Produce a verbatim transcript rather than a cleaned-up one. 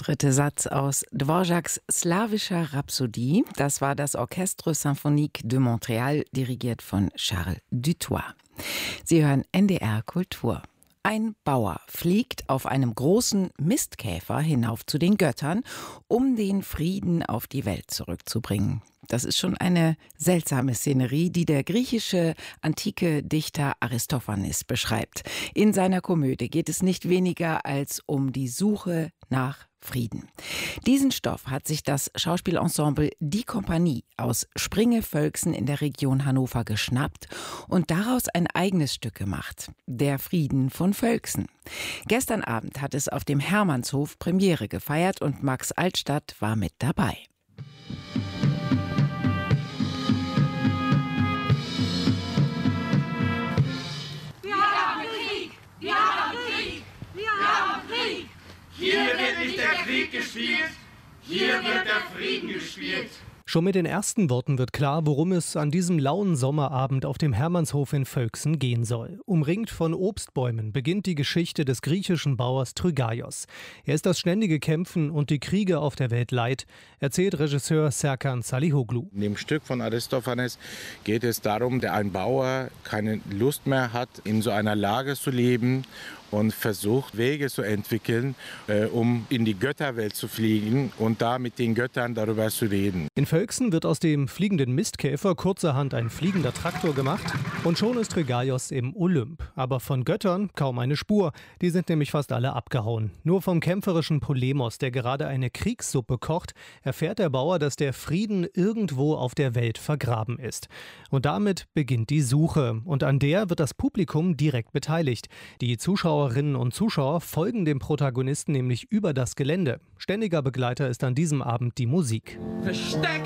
dritte Satz aus Dvořáks slawischer Rhapsodie. Das war das Orchestre Symphonique de Montréal, dirigiert von Charles Dutoit. Sie hören N D R Kultur. Ein Bauer fliegt auf einem großen Mistkäfer hinauf zu den Göttern, um den Frieden auf die Welt zurückzubringen. Das ist schon eine seltsame Szenerie, die der griechische antike Dichter Aristophanes beschreibt. In seiner Komödie geht es nicht weniger als um die Suche nach Frieden. Diesen Stoff hat sich das Schauspielensemble Die Kompanie aus Springe-Völksen in der Region Hannover geschnappt und daraus ein eigenes Stück gemacht, Der Frieden von Völksen. Gestern Abend hat es auf dem Hermannshof Premiere gefeiert und Max Altstadt war mit dabei. Hier wird nicht der Krieg gespielt, hier wird der Frieden gespielt. Schon mit den ersten Worten wird klar, worum es an diesem lauen Sommerabend auf dem Hermannshof in Völksen gehen soll. Umringt von Obstbäumen beginnt die Geschichte des griechischen Bauers Trygaios. Er ist das ständige Kämpfen und die Kriege auf der Welt leid, erzählt Regisseur Serkan Salihoglu. In dem Stück von Aristophanes geht es darum, dass ein Bauer keine Lust mehr hat, in so einer Lage zu leben und versucht, Wege zu entwickeln, äh, um in die Götterwelt zu fliegen und da mit den Göttern darüber zu reden. In Völksen wird aus dem fliegenden Mistkäfer kurzerhand ein fliegender Traktor gemacht und schon ist Trygaios im Olymp. Aber von Göttern kaum eine Spur, die sind nämlich fast alle abgehauen. Nur vom kämpferischen Polemos, der gerade eine Kriegssuppe kocht, erfährt der Bauer, dass der Frieden irgendwo auf der Welt vergraben ist. Und damit beginnt die Suche und an der wird das Publikum direkt beteiligt. Die Zuschauer Zuschauerinnen und Zuschauer folgen dem Protagonisten nämlich über das Gelände. Ständiger Begleiter ist an diesem Abend die Musik. Versteck